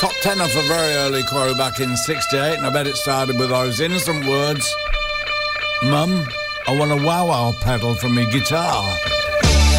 Top ten off a very early quarry back in 68, and I bet it started with those innocent words, Mum, I want a wow-wow pedal for me guitar.